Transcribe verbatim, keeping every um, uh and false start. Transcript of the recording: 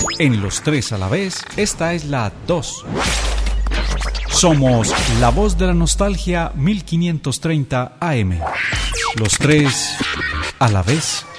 En los tres a la vez, esta es la dos. Somos la voz de la nostalgia mil quinientos treinta A M. Los tres a la vez.